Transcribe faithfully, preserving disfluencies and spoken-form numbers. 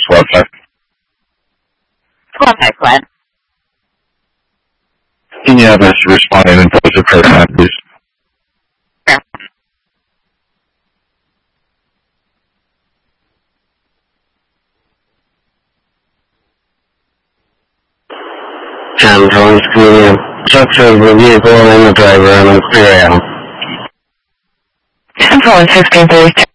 website. Contact plan. Can you have us respond and impose a code time, please? Yeah. ten Jones Community. Check shows the vehicle and the driver and the clear out. ten fifteen thirty-two.